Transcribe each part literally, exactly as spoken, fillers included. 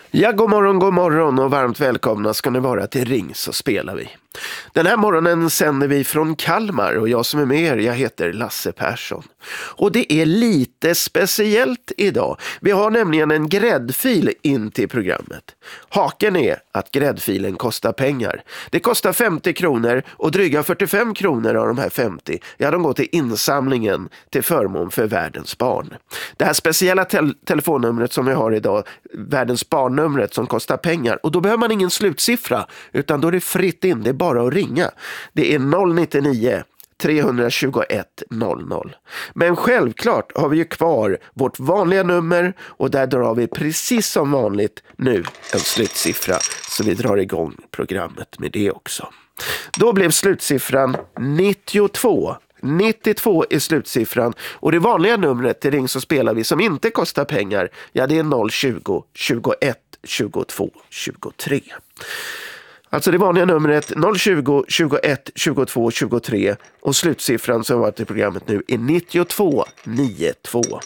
Ja, god morgon, god morgon och varmt välkomna ska ni vara till Ring så spelar vi. Den här morgonen sänder vi från Kalmar och jag som är med er, jag heter Lasse Persson. Och det är lite speciellt idag. Vi har nämligen en gräddfil in till programmet. Haken är att gräddfilen kostar pengar. Det kostar femtio kronor och dryga fyrtiofem kronor av de här femtio, ja, de går till insamlingen till förmån för världens barn. Det här speciella te- telefonnumret som vi har idag, världens barnnumret som kostar pengar, och då behöver man ingen slutsiffra utan då är det fritt in, det är bara att ringa. Det är noll nio nio tre två ett noll noll. Men självklart har vi ju kvar vårt vanliga nummer och där drar vi precis som vanligt nu en slutsiffra, så vi drar igång programmet med det också. Då blev slutsiffran nittiotvå. nittiotvå är slutsiffran och det vanliga numret till Ring så spelar vi som inte kostar pengar, ja, det är noll tjugo tjugoett tjugotvå tjugotre. Alltså det vanliga numret noll tjugo tjugoett tjugotvå tjugotre och slutsiffran som varit i programmet nu är nittiotvå nittiotvå.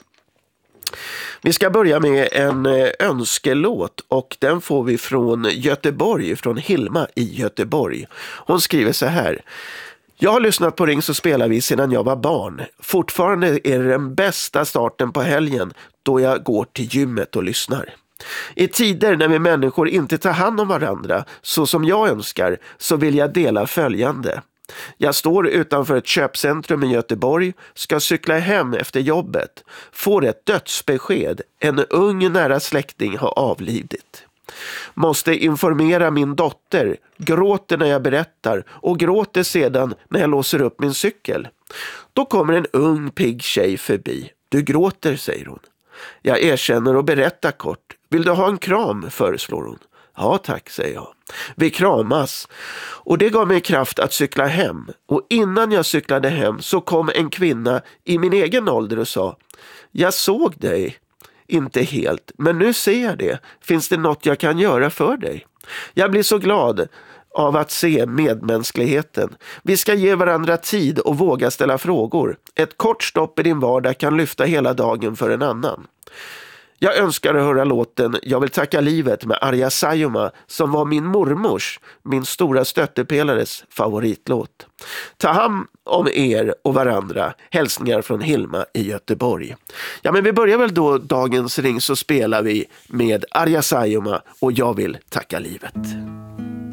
Vi ska börja med en önskelåt och den får vi från Göteborg, från Hilma i Göteborg. Hon skriver så här: jag har lyssnat på Ring så spelar vi sedan jag var barn. Fortfarande är det den bästa starten på helgen då jag går till gymmet och lyssnar. I tider när vi människor inte tar hand om varandra så som jag önskar, så vill jag dela följande. Jag står utanför ett köpcentrum i Göteborg, ska cykla hem efter jobbet, får ett dödsbesked, en ung nära släkting har avlidit. Måste informera min dotter, gråter när jag berättar och gråter sedan när jag låser upp min cykel. Då kommer en ung pigg tjej förbi. Du gråter, säger hon. Jag erkänner och berättar kort. Vill du ha en kram, föreslår hon. Ja tack, säger jag. Vi kramas och det gav mig kraft att cykla hem. Och innan jag cyklade hem så kom en kvinna i min egen ålder och sa: jag såg dig. Inte helt, men nu ser jag det. Finns det något jag kan göra för dig? Jag blir så glad av att se medmänskligheten. Vi ska ge varandra tid och våga ställa frågor. Ett kort stopp i din vardag kan lyfta hela dagen för en annan. Jag önskar att höra låten Jag vill tacka livet med Arja Saijonmaa som var min mormors, min stora stöttepelares favoritlåt. Ta hand om er och varandra. Hälsningar från Hilma i Göteborg. Ja, men vi börjar väl då dagens Ring så spelar vi med Arja Saijonmaa och Jag vill tacka livet.